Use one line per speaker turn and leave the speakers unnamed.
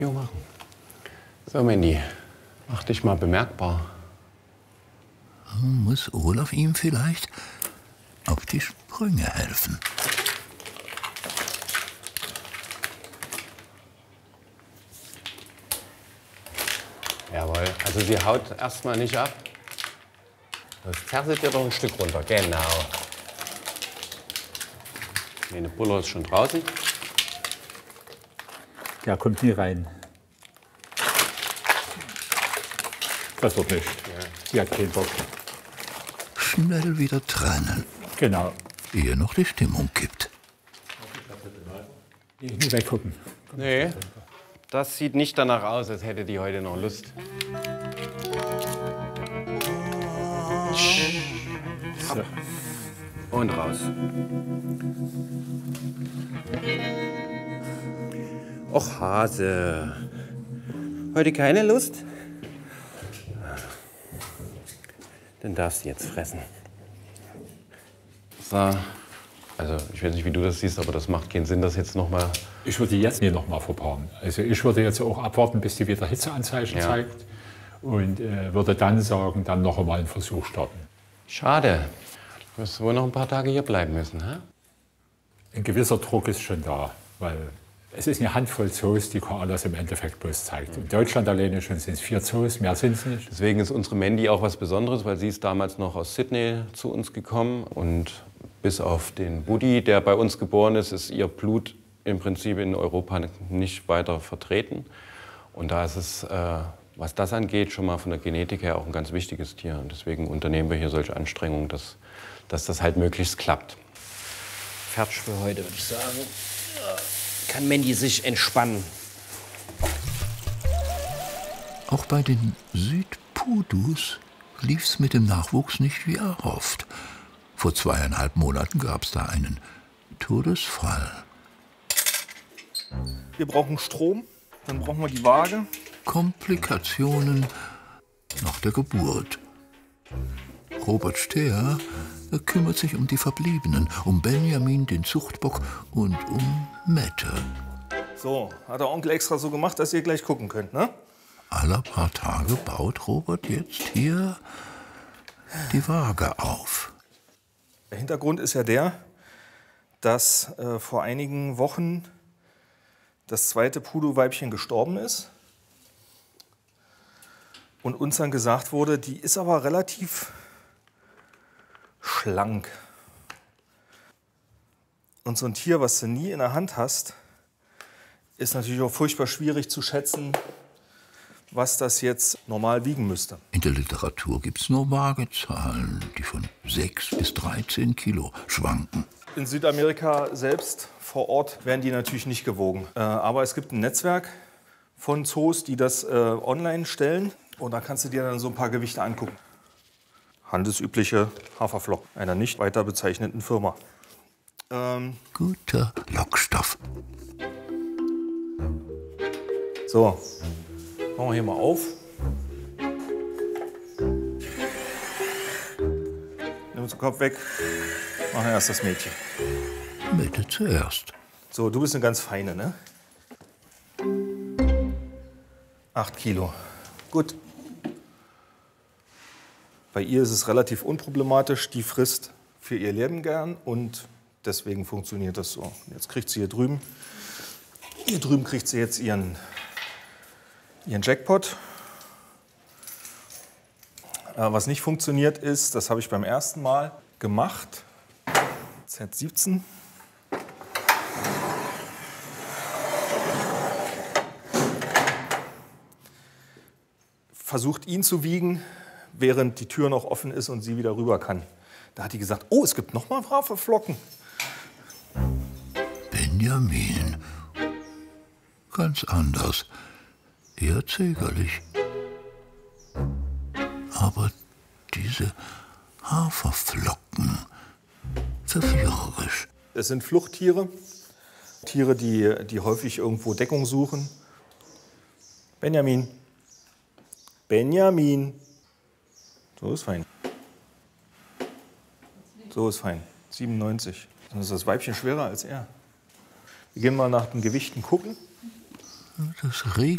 Jo, machen. So, Mandy, mach dich mal bemerkbar.
Muss Olaf ihm vielleicht auf die Sprünge helfen?
Jawohl, also sie haut erstmal nicht ab. Das zerrt ihr doch ein Stück runter, genau. Meine Buller ist schon draußen.
Der kommt nie rein. Das wird nicht.
Ja.
Sie hat keinen Bock.
Schnell wieder trennen,
Genau.
ehe noch die Stimmung kippt.
Nie weggucken.
Nee, das sieht nicht danach aus, als hätte die heute noch Lust.
So.
Und raus. Och, Hase. Heute keine Lust? Dann darfst du jetzt fressen. So. Also, ich weiß nicht, wie du das siehst, aber das macht keinen Sinn, das jetzt noch mal.
Ich würde jetzt nicht noch mal verpaaren. Also ich würde jetzt auch abwarten, bis die wieder Hitzeanzeichen zeigt. Und würde dann sagen, dann noch einmal einen Versuch starten.
Schade. Du wirst wohl noch ein paar Tage hier bleiben müssen, hä?
Ein gewisser Druck ist schon da, weil es ist eine Handvoll Zoos, die Koalas im Endeffekt bloß zeigt. In Deutschland alleine schon sind es 4 Zoos, mehr sind es nicht.
Deswegen ist unsere Mandy auch was Besonderes, weil sie ist damals noch aus Sydney zu uns gekommen. Und bis auf den Buddy, der bei uns geboren ist, ist ihr Blut im Prinzip in Europa nicht weiter vertreten. Und da ist es, was das angeht, schon mal von der Genetik her auch ein ganz wichtiges Tier. Und deswegen unternehmen wir hier solche Anstrengungen, dass das halt möglichst klappt.
Fertig für heute, würde ich sagen. Kann Mandy sich entspannen.
Auch bei den Südpudus lief's mit dem Nachwuchs nicht wie erhofft. Vor 2,5 Monaten gab's da einen Todesfall.
Wir brauchen Strom, dann brauchen wir die Waage.
Komplikationen nach der Geburt. Robert Stehr kümmert sich um die Verbliebenen, um Benjamin, den Zuchtbock und um Mette.
So, hat der Onkel extra so gemacht, dass ihr gleich gucken könnt, ne?
Alle paar Tage baut Robert jetzt hier die Waage auf.
Der Hintergrund ist ja der, dass vor einigen Wochen das zweite Pudu-Weibchen gestorben ist. Und uns dann gesagt wurde, die ist aber relativ schlank. Und so ein Tier, was du nie in der Hand hast, ist natürlich auch furchtbar schwierig zu schätzen, was das jetzt normal wiegen müsste.
In der Literatur gibt's nur Waagezahlen, die von 6 bis 13 Kilo schwanken.
In Südamerika selbst vor Ort werden die natürlich nicht gewogen. Aber es gibt ein Netzwerk von Zoos, die das online stellen. Und da kannst du dir dann so ein paar Gewichte angucken. Handelsübliche Haferflocken einer nicht weiter bezeichneten Firma.
Guter Lockstoff.
So, machen wir hier mal auf. Nimm den Kopf weg. Machen wir erst das Mädchen.
Mette zuerst.
So, du bist eine ganz feine, ne? 8 Kilo. Gut. Bei ihr ist es relativ unproblematisch. Die frisst für ihr Leben gern und deswegen funktioniert das so. Jetzt kriegt sie hier drüben. Hier drüben kriegt sie jetzt ihren Jackpot. Was nicht funktioniert ist, das habe ich beim ersten Mal gemacht. Z17. Versucht ihn zu wiegen, während die Tür noch offen ist und sie wieder rüber kann. Da hat die gesagt, oh, es gibt noch mal Haferflocken.
Benjamin. Ganz anders. Eher zögerlich. Aber diese Haferflocken, verführerisch.
Es sind Fluchttiere, Tiere, die häufig irgendwo Deckung suchen. Benjamin. Benjamin. So ist fein. So ist fein. 97. Dann ist das Weibchen schwerer als er. Wir gehen mal nach den Gewichten gucken.
Das Reh